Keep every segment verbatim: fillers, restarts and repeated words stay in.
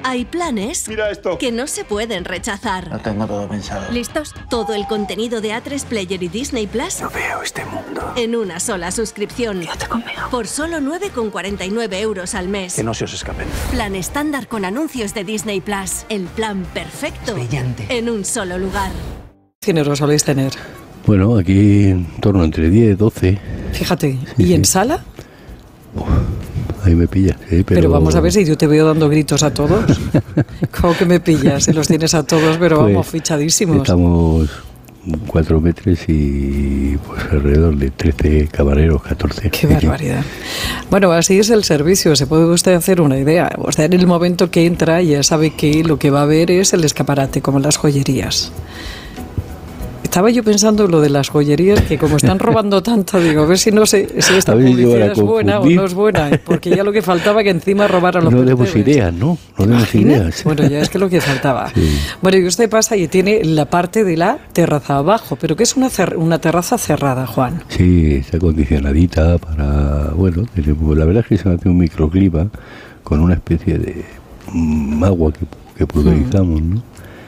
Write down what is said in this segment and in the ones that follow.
Hay planes Mira esto. que no se pueden rechazar. Lo tengo todo pensado. ¿Listos? Todo el contenido de A tres Player y Disney Plus No veo este mundo. en una sola suscripción. Quédate conmigo. Por solo nueve con cuarenta y nueve euros al mes. Que no se os escapen. Plan estándar con anuncios de Disney Plus. El plan perfecto. Brillante. En un solo lugar. ¿Qué dinero soléis tener? Bueno, aquí en torno entre diez, doce. Fíjate. Sí, ¿Y sí. en sala? Uf, ahí me pillas, ¿eh? pero... Pero vamos a ver si yo te veo dando gritos a todos. ¿Cómo que me pillas? Si los tienes a todos, pero Pues, vamos, fichadísimos. Estamos cuatro meses y pues alrededor de trece camareros, catorce. Qué barbaridad. Bueno, así es el servicio. Se puede usted hacer una idea. O sea, en el momento que entra ya sabe que lo que va a ver es el escaparate, como en las joyerías. Estaba yo pensando en lo de las joyerías, que como están robando tanto, digo, a ver si no sé si esta A ver si yo publicidad ahora es buena o confundí. no es buena, porque ya lo que faltaba que encima robaran los No demos percebes. ideas, ¿no? No ¿Te demos imaginas? ideas. Bueno, ya es que lo que faltaba. Sí. Bueno, y usted pasa y tiene la parte de la terraza abajo, pero ¿qué es una, cer- una terraza cerrada, Juan? Sí, está acondicionadita para... Bueno, tenemos- la verdad es que se hace un microclima con una especie de mm, agua que, que pulverizamos, ¿no?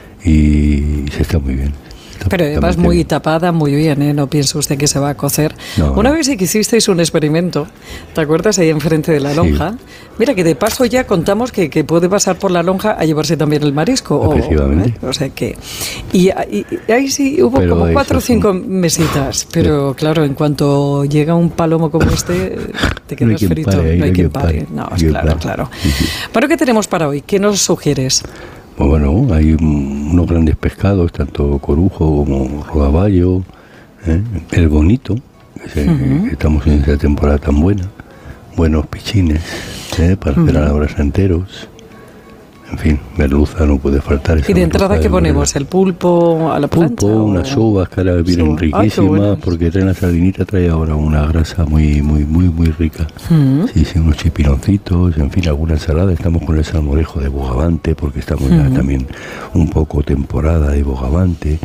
Y se está muy bien. Está Pero además perfectamente muy bien. tapada, muy bien, ¿eh? No piensa usted que se va a cocer. No, Una no. vez sí que hicisteis un experimento, ¿te acuerdas? Ahí enfrente de la Sí. lonja. Mira, que de paso ya contamos que, que puede pasar por la lonja a llevarse también el marisco. o- Efectivamente. ¿eh? O sea que... Y, y- y ahí sí hubo Pero como eso cuatro o es un- cinco mesitas. Pero claro, en cuanto llega un palomo como este, te No hay quedas quien frito. pare, ahí no hay quien pare. pare. No, No hay quien claro, pare. claro. Sí, sí. Bueno, ¿qué tenemos para hoy? ¿Qué nos sugieres? Pues bueno, hay un- unos grandes pescados, tanto corujo como rodaballo, ¿eh? El bonito, que se- que estamos en esta temporada tan buena, buenos pichines, ¿eh? Para hacer a la brasa enteros, en fin, merluza no puede faltar. esa ¿Y de entrada merluza qué de ponemos? verdad. ¿El pulpo a la plancha? Pulpo, o- unas uvas que ahora vienen Uvas. Ay, qué riquísimas, buenas. porque traen la sardinita, trae ahora una grasa muy, muy, muy, muy rica. Mm. Sí, sí, unos chipironcitos, en fin, alguna ensalada. Estamos con el salmorejo de bogavante, porque estamos ya Ujú. también un poco temporada de bogavante.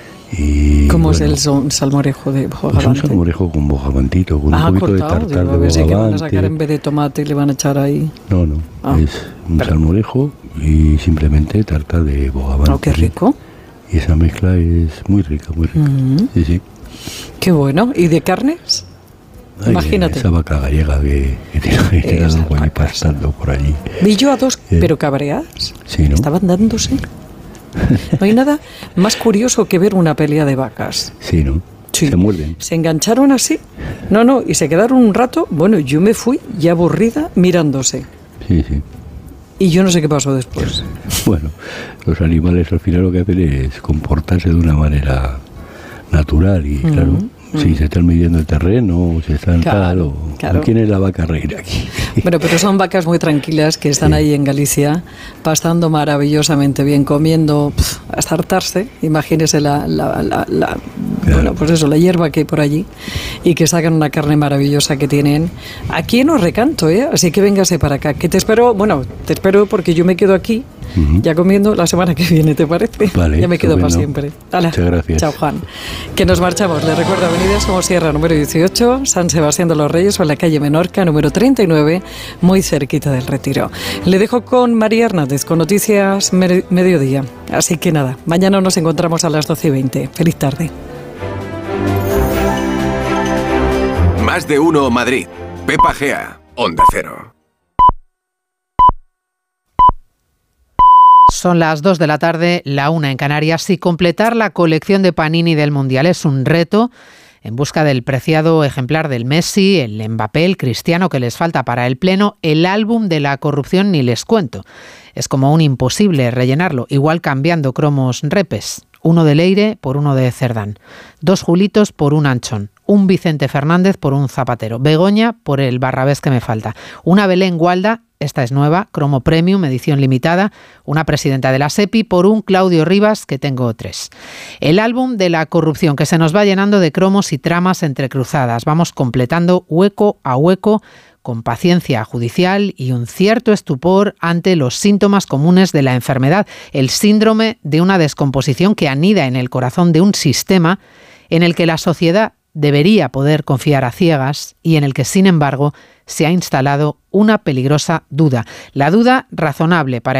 Y, ¿Cómo es bueno, el son- salmorejo de pues un bogavante? salmorejo con bogavantito, con Ah, un poquito cortado, de tartar digo, a de ver si que van a sacar en bogavante. vez de tomate y le van a echar ahí. No, no, Ah, es un pero- salmorejo y simplemente tartar de bogavante. Oh, qué ¿sí? rico. Y esa mezcla es muy rica, muy rica. Mm. Sí, sí. Qué bueno. ¿Y de carnes? Ay, Imagínate. esa vaca gallega que, que tiene que tiene Esas algo ahí vacas. pastando por allí. Vi yo a dos, Sí. pero cabreadas. Sí, ¿no? Estaban dándose. No hay nada más curioso que ver una pelea de vacas. Sí, ¿no? Sí. Se muerden. Se engancharon así. No, no, y se quedaron un rato. Bueno, yo me fui ya aburrida mirándose. Sí, sí. Y yo no sé qué pasó después. Bueno, los animales al final lo que hacen es comportarse de una manera natural y claro, si se están midiendo el terreno o si están Claro, tal o claro. ¿quién es la vaca reina aquí? Bueno, pero son vacas muy tranquilas que están Sí. ahí en Galicia, pastando maravillosamente bien, comiendo pf, hasta hartarse. Imagínese la, la, la, la- Claro. bueno, pues eso, la hierba que hay por allí y que sacan una carne maravillosa que tienen. Aquí no recanto, ¿eh? Así que véngase para acá. Que te espero, bueno, te espero porque yo me quedo aquí Ujú. ya comiendo la semana que viene, ¿te parece? Vale, ya me quedo para estupendo. siempre. Hala. Muchas gracias. Chao, Juan. Que nos marchamos. Les recuerdo Avenida Somosierra número dieciocho, San Sebastián de los Reyes o en la calle Menorca número treinta y nueve, muy cerquita del Retiro. Le dejo con María Hernández con Noticias Mer- Mediodía. Así que nada, mañana nos encontramos a las doce y veinte. Feliz tarde. Más de uno Madrid. Pepa Gea, Onda Cero. Son las dos de la tarde, la una en Canarias, y completar la colección de Panini del Mundial es un reto en busca del preciado ejemplar del Messi, el Mbappé, el Cristiano que les falta para el pleno. El álbum de la corrupción ni les cuento. Es como un imposible rellenarlo, igual cambiando cromos repes. Uno de Leire por uno de Cerdán. Dos Julitos por un Anchón. Un Vicente Fernández por un Zapatero. Begoña por el Barrabés que me falta. Una Belén Gualda, esta es nueva, cromo premium, edición limitada. Una presidenta de la SEPI por un Claudio Rivas, que tengo tres. El álbum de la corrupción que se nos va llenando de cromos y tramas entrecruzadas. Vamos completando hueco a hueco con paciencia judicial y un cierto estupor ante los síntomas comunes de la enfermedad, el síndrome de una descomposición que anida en el corazón de un sistema en el que la sociedad debería poder confiar a ciegas y en el que, sin embargo, se ha instalado una peligrosa duda. La duda razonable para